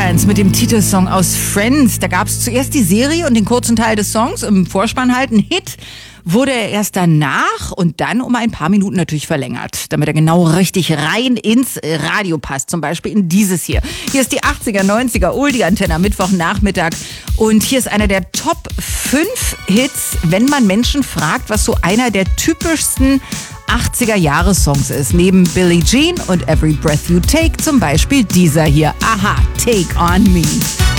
Lawrence mit dem Titelsong aus Friends. Da gab es zuerst die Serie und den kurzen Teil des Songs, im Vorspann halt ein Hit. Wurde er erst danach und dann um ein paar Minuten natürlich verlängert, damit er genau richtig rein ins Radio passt. Zum Beispiel in dieses hier. Hier ist die 80er, 90er Oldie-Antenne am Mittwochnachmittag. Und hier ist einer der Top 5 Hits, wenn man Menschen fragt, was so einer der typischsten 80er-Jahre-Songs ist. Neben Billie Jean und Every Breath You Take zum Beispiel dieser hier. Aha, Take On Me.